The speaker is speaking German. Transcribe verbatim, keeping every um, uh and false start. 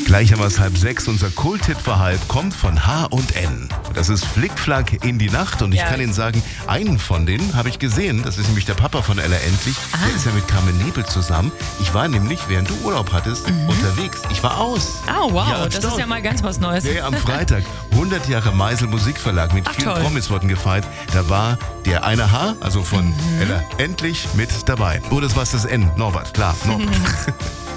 Gleich haben wir es halb sechs. Unser Kult-Hit für halb kommt von H und N. Das ist Flickflack in die Nacht. Und ich Ja. kann Ihnen sagen, einen von denen habe ich gesehen. Das ist nämlich der Papa von Ella Endlich. Ah. Der ist ja mit Carmen Nebel zusammen. Ich war nämlich, während du Urlaub hattest, unterwegs. Ich war aus. Oh, wow, Ja, das ist erstaunt. ja mal ganz was Neues. Nee, am Freitag. hundert Jahre Meisel Musikverlag mit Ach, vielen toll. Promis wurden gefeiert. Da war der eine H, also von Ella Endlich, mit dabei. Oh, das war das N. Norbert, klar. Norbert.